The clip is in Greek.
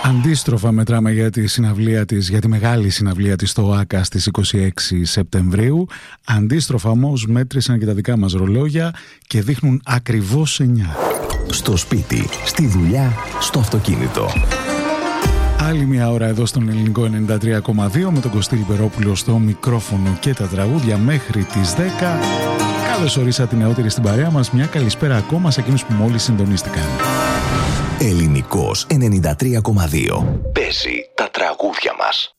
Αντίστροφα μετράμε για τη συναυλία της, για τη μεγάλη συναυλία της στο ΆΚΑ στις 26 Σεπτεμβρίου. Αντίστροφα όμως μέτρησαν και τα δικά μας ρολόγια και δείχνουν ακριβώς 9. Στο σπίτι, στη δουλειά, στο αυτοκίνητο. Άλλη μια ώρα εδώ στον Ελληνικό 93,2 με τον Κωστή Λιμπερόπουλο στο μικρόφωνο και τα τραγούδια μέχρι τις 10. Καλώς ορίσατε νεότεροι στην παρέα μας. Μια καλησπέρα ακόμα σε εκείνους που μόλις συντονίστηκαν. Ελληνικός 93,2. Παίζει τα τραγούδια μας.